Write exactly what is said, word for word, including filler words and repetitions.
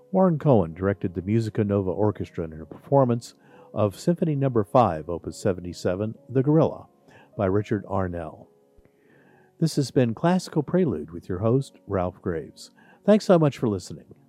Warren Cohen directed the Musica Nova Orchestra in a performance of Symphony Number five, Opus seventy-seven, The Gorilla, by Richard Arnell. This has been Classical Prelude with your host, Ralph Graves. Thanks so much for listening.